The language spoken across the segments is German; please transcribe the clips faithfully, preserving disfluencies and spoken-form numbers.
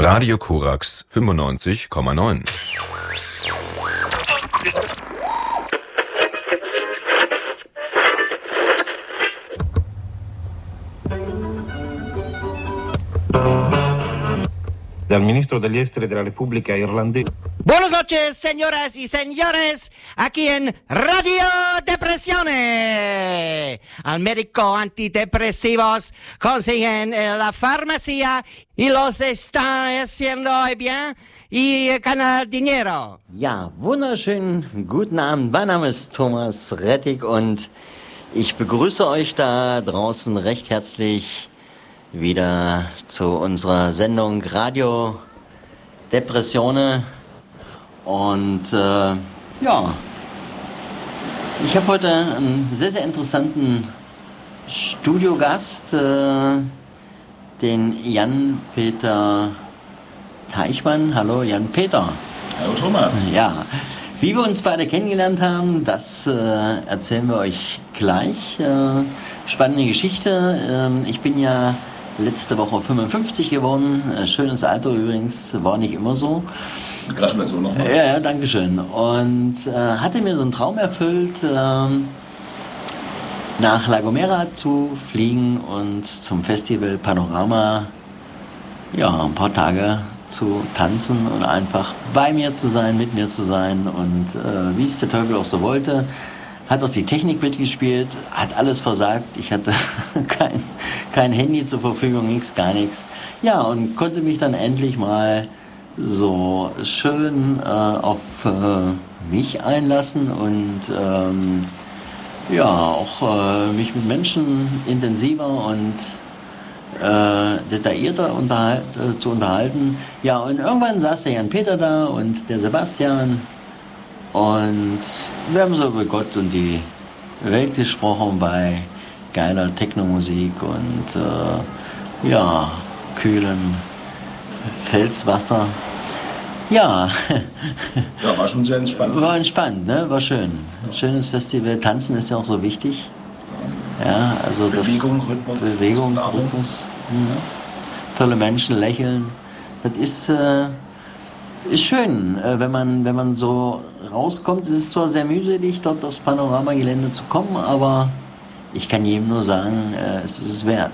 Radio Korax fünfundneunzig Komma neun. Dal ministro degli esteri della Repubblica Irlandese. Buenas noches, señoras y señores, aquí en Radio Depresione. Al médico antidepresivos consiguen en la farmacia y los están haciendo bien y ganan dinero. Ja, wunderschönen guten Abend. Mein Name ist Thomas Rettig und ich begrüße euch da draußen recht herzlich wieder zu unserer Sendung Radio Depressione. Und äh, ja, ich habe heute einen sehr, sehr interessanten Studiogast, äh, den Jan-Peter Teichmann. Hallo Jan-Peter. Hallo Thomas. Ja, wie wir uns beide kennengelernt haben, das äh, erzählen wir euch gleich. Äh, spannende Geschichte. Äh, ich bin ja letzte Woche fünfundfünfzig geworden. Schönes Alter übrigens, war nicht immer so. Gratulation nochmal. Ja, ja, danke schön. Und äh, hatte mir so einen Traum erfüllt, äh, nach La Gomera zu fliegen und zum Festival Panorama ja, ein paar Tage zu tanzen und einfach bei mir zu sein, mit mir zu sein. Und äh, wie es der Teufel auch so wollte, hat auch die Technik mitgespielt, hat alles versagt. Ich hatte kein, kein Handy zur Verfügung, nichts, gar nichts. Ja, und konnte mich dann endlich mal so schön äh, auf äh, mich einlassen und ähm, ja, auch äh, mich mit Menschen intensiver und äh, detaillierter unterhalt, äh, zu unterhalten. Ja, und irgendwann saß der Jan-Peter da und der Sebastian. Und wir haben so über Gott und die Welt gesprochen bei geiler Technomusik und äh, ja, kühlen Felswasser. Ja. Ja, war schon sehr entspannt. War entspannt, ne? War schön. Schönes Festival. Tanzen ist ja auch so wichtig. Ja, also Bewegung, das, Rhythmus. Bewegung, Rhythmus. Mhm. Tolle Menschen, lächeln. Das ist, äh, ist schön, äh, wenn man, wenn man so rauskommt. Es ist zwar sehr mühselig, dort aufs Panoramagelände zu kommen, aber ich kann jedem nur sagen, äh, es ist es wert.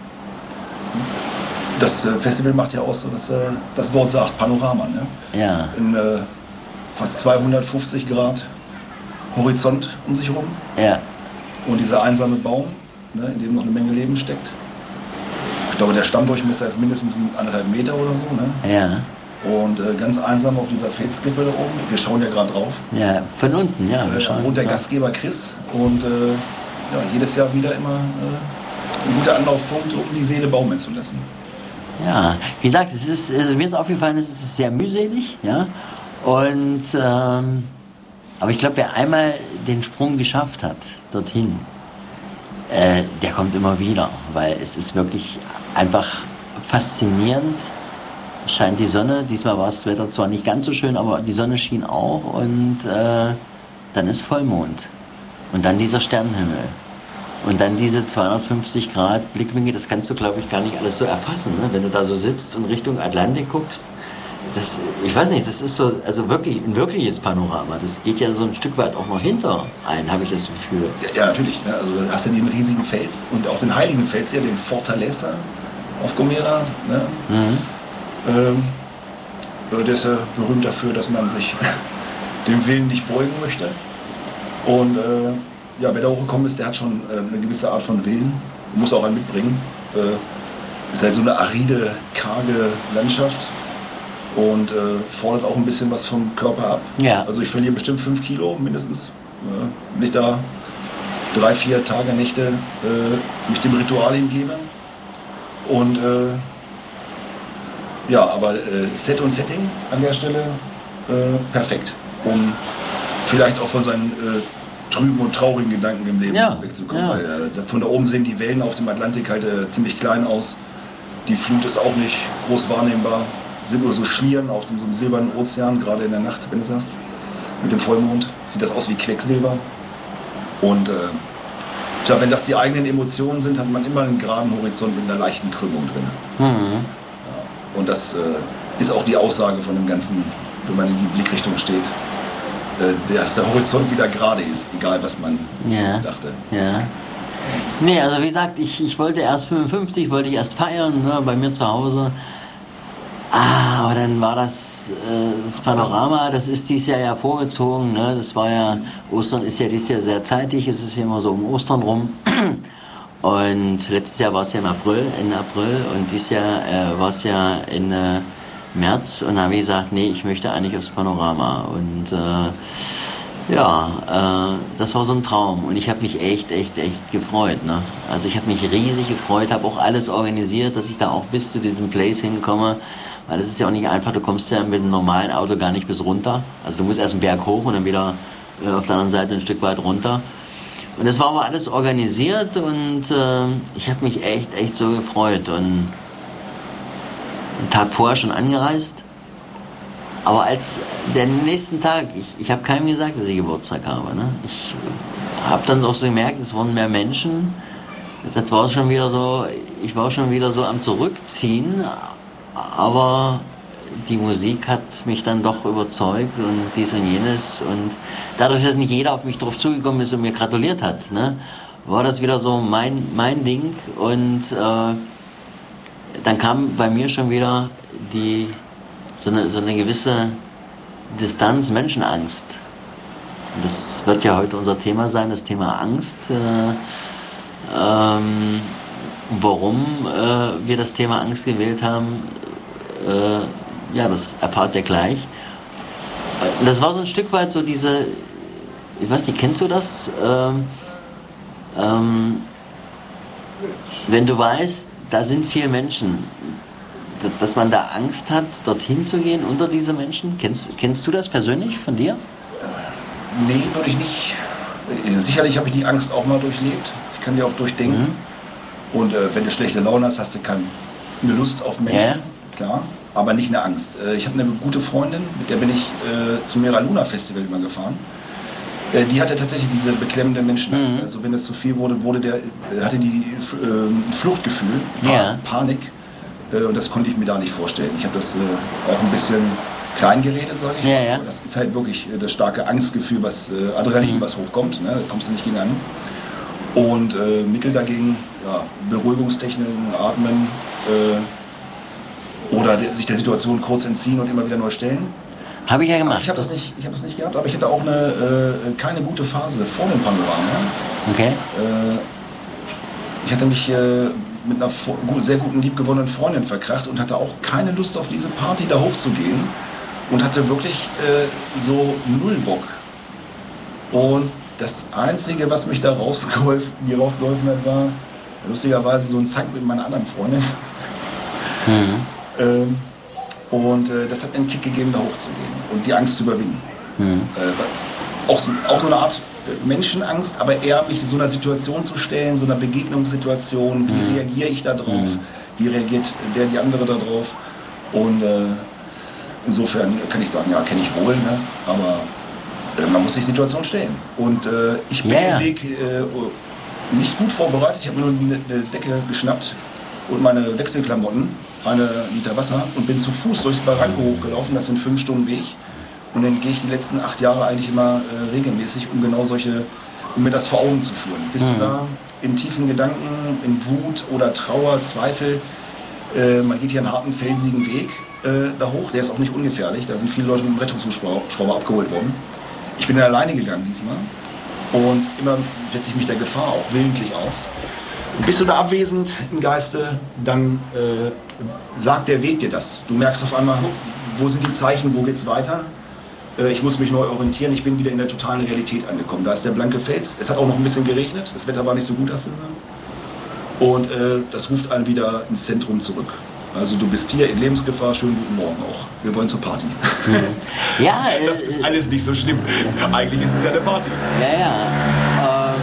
Das äh, Festival macht ja auch so, dass äh, das Wort sagt, Panorama. Ne? Ja. In äh, fast zweihundertfünfzig Grad Horizont um sich herum. Ja. Und dieser einsame Baum, ne, in dem noch eine Menge Leben steckt. Ich glaube, der Stammdurchmesser ist mindestens anderthalb Meter oder so. Ne? Ja. Und äh, ganz einsam auf dieser Felsklippe da oben. Wir schauen ja gerade drauf. Ja, von unten, ja. Wir schauen äh, wohnt der drauf. Gastgeber Chris. Und äh, ja, jedes Jahr wieder immer äh, ein guter Anlaufpunkt, um die Seele baumeln zu lassen. Ja, wie gesagt, es ist, also mir ist aufgefallen, es ist sehr mühselig, ja. Und ähm, aber ich glaube, wer einmal den Sprung geschafft hat dorthin, äh, der kommt immer wieder, weil es ist wirklich einfach faszinierend. Es scheint die Sonne, diesmal war das Wetter zwar nicht ganz so schön, aber die Sonne schien auch und äh, dann ist Vollmond und dann dieser Sternenhimmel. Und dann diese zweihundertfünfzig Grad Blickwinkel, das kannst du, glaube ich, gar nicht alles so erfassen, ne? Wenn du da so sitzt und Richtung Atlantik guckst. Das, ich weiß nicht, das ist so, also wirklich ein wirkliches Panorama. Das geht ja so ein Stück weit auch noch hinter ein, habe ich das Gefühl. Ja, ja natürlich. Ne? Also da hast du den riesigen Fels und auch den heiligen Fels hier, den Fortaleza auf Gomera. Ne? Mhm. Ähm, der ist ja berühmt dafür, dass man sich dem Willen nicht beugen möchte. Und äh, ja, wer da hochgekommen ist, der hat schon äh, eine gewisse Art von Willen, muss auch einen mitbringen. Äh, ist halt so eine aride, karge Landschaft und äh, fordert auch ein bisschen was vom Körper ab. Ja. Also ich verliere bestimmt fünf Kilo mindestens, äh, wenn ich da drei, vier Tage, Nächte äh, mich dem Ritual hingebe. Und äh, ja, aber äh, Set und Setting an der Stelle äh, perfekt, um vielleicht auch von seinen äh, trüben und traurigen Gedanken im Leben ja, wegzukommen. ja. Weil, äh, von da oben sehen die Wellen auf dem Atlantik halt äh, ziemlich klein aus. Die Flut ist auch nicht groß wahrnehmbar. Sind nur so Schlieren auf dem, so einem silbernen Ozean, gerade in der Nacht, wenn es das mit dem Vollmond. Sieht das aus wie Quecksilber. Und äh, tja, wenn das die eigenen Emotionen sind, hat man immer einen geraden Horizont mit einer leichten Krümmung drin. Mhm. Ja. Und Und das äh, ist auch die Aussage von dem Ganzen, wenn man in die Blickrichtung steht, äh, dass der Horizont wieder gerade ist, egal was man ja. dachte. Ja. Nee, also wie gesagt, ich, ich wollte erst fünfundfünfzig, wollte ich erst feiern, ne, bei mir zu Hause. Ah, aber dann war das, äh, das Panorama, das ist dieses Jahr ja vorgezogen, ne? Das war ja, Ostern ist ja dieses Jahr sehr zeitig, es ist ja immer so um Ostern rum. Und letztes Jahr war es ja im April, Ende April, und dieses Jahr äh, war es ja Ende März, und da habe ich gesagt, nee, ich möchte eigentlich aufs Panorama. Und äh, ja, äh, das war so ein Traum, und ich habe mich echt, echt, echt gefreut, ne? Also ich habe mich riesig gefreut, habe auch alles organisiert, dass ich da auch bis zu diesem Place hinkomme. Weil das ist ja auch nicht einfach, du kommst ja mit einem normalen Auto gar nicht bis runter. Also du musst erst einen Berg hoch und dann wieder äh, auf der anderen Seite ein Stück weit runter. Und das war aber alles organisiert, und äh, ich habe mich echt, echt so gefreut. Und einen Tag vorher schon angereist. Aber als der nächsten Tag, ich, ich habe keinem gesagt, dass ich Geburtstag habe. Ne? Ich habe dann auch so gemerkt, es wurden mehr Menschen. Das war schon wieder so, ich war schon wieder so am Zurückziehen. Aber die Musik hat mich dann doch überzeugt und dies und jenes. Und dadurch, dass nicht jeder auf mich drauf zugekommen ist und mir gratuliert hat, ne, war das wieder so mein, mein Ding. Und äh, dann kam bei mir schon wieder die, so, eine, so eine gewisse Distanz, Menschenangst. Und das wird ja heute unser Thema sein, das Thema Angst. Äh, ähm, warum äh, wir das Thema Angst gewählt haben, Äh, ja, das erfahrt ihr gleich. Das war so ein Stück weit so diese, ich weiß nicht, kennst du das? Ähm, ähm, wenn du weißt, da sind viele Menschen, dass man da Angst hat, dorthin zu gehen, unter diese Menschen. Kennst, kennst du das persönlich von dir? Nee, würde ich nicht. Sicherlich habe ich die Angst auch mal durchlebt. Ich kann die auch durchdenken. Mhm. Und äh, wenn du schlechte Laune hast, hast du keine Lust auf Menschen. Ja. Klar, aber nicht eine Angst. Ich habe eine gute Freundin, mit der bin ich äh, zum Mera Luna Festival immer gefahren. Äh, die hatte tatsächlich diese beklemmende Menschenangst. Mhm. Also wenn es zu viel wurde, wurde der, hatte die äh, Fluchtgefühl, pa ja. Panik. Äh, und das konnte ich mir da nicht vorstellen. Ich habe das äh, auch ein bisschen klein geredet, sage ich. Ja, ja. Das ist halt wirklich das starke Angstgefühl, was äh, Adrenalin, mhm. was hochkommt. Ne? Da kommst du nicht gegen an. Und äh, Mittel dagegen, ja, Beruhigungstechniken, Atmen. Äh, Oder sich der Situation kurz entziehen und immer wieder neu stellen. Habe ich ja gemacht. Ich habe das, nicht, hab das nicht gehabt, aber ich hatte auch eine, äh, keine gute Phase vor dem Panorama. Okay. Äh, ich hatte mich äh, mit einer sehr guten, liebgewonnenen Freundin verkracht und hatte auch keine Lust auf diese Party da hochzugehen. Und hatte wirklich äh, so null Bock. Und das Einzige, was mich da rausgeholfen, mir rausgeholfen hat, war lustigerweise so ein Zank mit meiner anderen Freundin. Mhm. Ähm, und äh, das hat mir einen Kick gegeben, da hochzugehen und die Angst zu überwinden. Mhm. Äh, auch, so, auch so eine Art äh, Menschenangst, aber eher mich in so einer Situation zu stellen, so einer Begegnungssituation, wie mhm. reagiere ich da drauf, mhm. wie reagiert der, die andere da drauf. Und äh, insofern kann ich sagen, ja, kenne ich wohl, ne? Aber äh, man muss sich Situation stellen. Und äh, ich bin yeah. den Weg äh, nicht gut vorbereitet, ich habe mir nur eine, eine Decke geschnappt und meine Wechselklamotten, eine Liter Wasser, und bin zu Fuß durchs Barranco hochgelaufen. Das sind fünf Stunden Weg. Und dann gehe ich die letzten acht Jahre eigentlich immer äh, regelmäßig, um genau solche, um mir das vor Augen zu führen. Bist mhm. du da in tiefen Gedanken, in Wut oder Trauer, Zweifel? Äh, man geht hier einen harten, felsigen Weg äh, da hoch. Der ist auch nicht ungefährlich. Da sind viele Leute mit dem Rettungshubschrauber abgeholt worden. Ich bin alleine gegangen diesmal. Und immer setze ich mich der Gefahr auch willentlich aus. Und bist du da abwesend im Geiste, dann äh, sagt der Weg dir das. Du merkst auf einmal, wo sind die Zeichen, wo geht's weiter? Äh, ich muss mich neu orientieren, ich bin wieder in der totalen Realität angekommen. Da ist der blanke Fels. Es hat auch noch ein bisschen geregnet, das Wetter war nicht so gut, hast du gesagt. Und äh, das ruft einen wieder ins Zentrum zurück. Also du bist hier in Lebensgefahr, schönen guten Morgen auch. Wir wollen zur Party. Ja, das ist alles nicht so schlimm. Eigentlich ist es ja eine Party. Ja, ja. Ähm,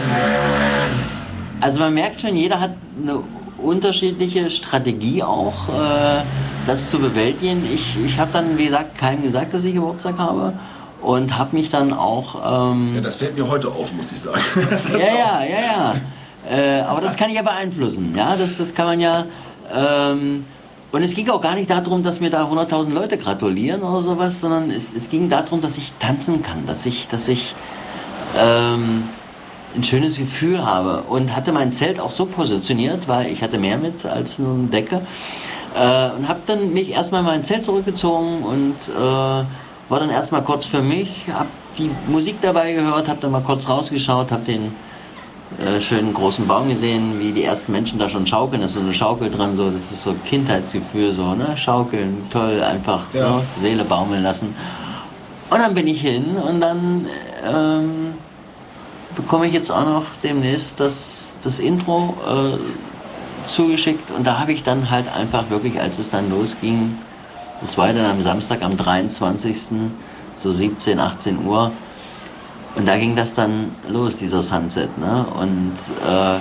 also man merkt schon, jeder hat eine unterschiedliche Strategie auch, äh, das zu bewältigen. Ich, ich habe dann, wie gesagt, keinem gesagt, dass ich Geburtstag habe. Und habe mich dann auch... Ähm, ja, das fällt mir heute auf, muss ich sagen. ja, ja, ja, ja. Äh, aber das kann ich ja beeinflussen. Ja? Das, das kann man ja... Ähm, Und es ging auch gar nicht darum, dass mir da hunderttausend Leute gratulieren oder sowas, sondern es, es ging darum, dass ich tanzen kann, dass ich, dass ich ähm, ein schönes Gefühl habe. Und hatte mein Zelt auch so positioniert, weil ich hatte mehr mit als nur eine Decke. Äh, und habe dann mich erstmal in mein Zelt zurückgezogen und äh, war dann erstmal kurz für mich, habe die Musik dabei gehört, habe dann mal kurz rausgeschaut, habe den äh, schönen großen Baum gesehen, wie die ersten Menschen da schon schaukeln. Da ist so eine Schaukel dran, so, das ist so Kindheitsgefühl, so, ne? Schaukeln, toll, einfach ja. ne? Seele baumeln lassen. Und dann bin ich hin und dann ähm, bekomme ich jetzt auch noch demnächst das, das Intro äh, zugeschickt und da habe ich dann halt einfach wirklich, als es dann losging, das war dann am Samstag, am dreiundzwanzigsten so siebzehn, achtzehn Uhr und da ging das dann los, dieser Sunset, ne? Und äh,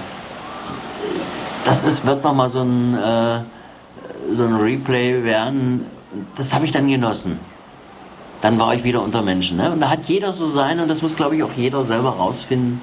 das ist, wird nochmal so ein, äh, so ein Replay werden, das habe ich dann genossen. Dann war ich wieder unter Menschen, ne? Und da hat jeder so sein und das muss, glaube ich, auch jeder selber rausfinden,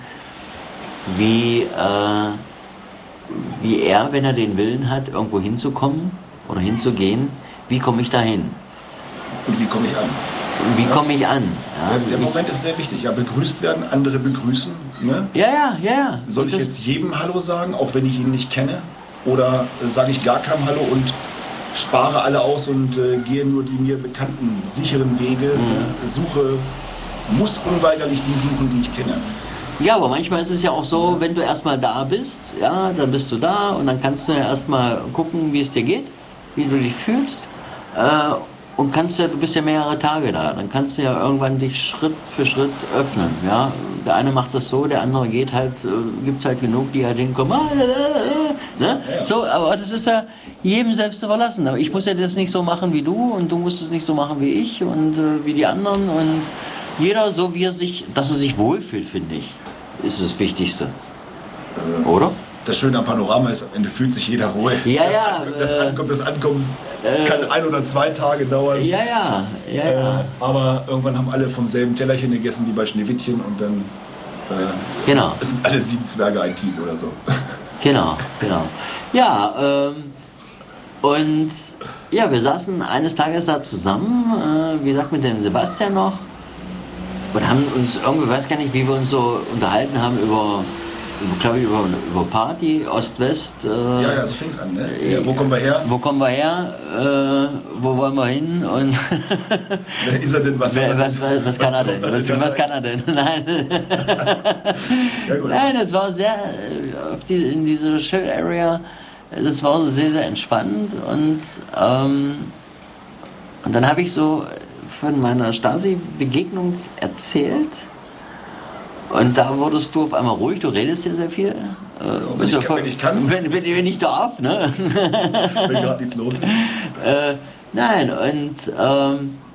wie äh, wie er, wenn er den Willen hat, irgendwo hinzukommen oder hinzugehen, wie komme ich dahin? Und wie komme ich an? Und wie ja. komme ich an? Ja, der, der Moment ist sehr wichtig. Ja, begrüßt werden, andere begrüßen. Ne? Ja, ja, ja, ja. Soll ich jetzt jedem Hallo sagen, auch wenn ich ihn nicht kenne? Oder äh, sage ich gar keinem Hallo und spare alle aus und äh, gehe nur die mir bekannten, sicheren Wege, mhm. ne? Suche, muss unweigerlich die suchen, die ich kenne. Ja, aber manchmal ist es ja auch so, wenn du erstmal da bist, ja, dann bist du da und dann kannst du ja erstmal gucken, wie es dir geht, wie du dich fühlst äh, und kannst ja, du bist ja mehrere Tage da, dann kannst du ja irgendwann dich Schritt für Schritt öffnen, ja. Der eine macht das so, der andere geht halt, äh, gibt's halt genug, die halt hinkommen, ah, äh, äh, ne? Ja. So, aber das ist ja jedem selbst überlassen. Aber ich muss ja das nicht so machen wie du und du musst es nicht so machen wie ich und äh, wie die anderen und jeder so, wie er sich, dass er sich wohlfühlt, finde ich. Ist das Wichtigste. Äh, Oder? Das Schöne am Panorama ist, am Ende fühlt sich jeder wohl. Ja, das, ja, Ankommen, das äh, Ankommen, das Ankommen äh, kann ein oder zwei Tage dauern. Ja, ja, ja, äh, ja. Aber irgendwann haben alle vom selben Tellerchen gegessen wie bei Schneewittchen und dann äh, genau. es sind alle sieben Zwerge ein Team oder so. Genau, genau. Ja, ähm, und ja, wir saßen eines Tages da zusammen, äh, wie gesagt, mit dem Sebastian noch. Und haben uns irgendwie, weiß gar nicht, wie wir uns so unterhalten haben über, glaube ich, über, über Party, Ost-West. Äh, ja, ja, so fing es an, ne? Ja, wo kommen wir her? Wo kommen wir her? Äh, wo wollen wir hin? Und wer ist er denn? Was, wer, er was, was, was kann er denn? Was, was kann er denn? Nein. Ja, gut. Nein, das war sehr, auf die, in dieser Chill Area, das war sehr, sehr entspannt. Und, ähm, und dann habe ich so von meiner Stasi-Begegnung erzählt und da wurdest du auf einmal ruhig, du redest hier sehr viel. Äh, wenn, ich, voll, wenn ich kann. Wenn, wenn, wenn ich darf, ne? Wenn gerade nichts los ist. äh, nein, und ähm,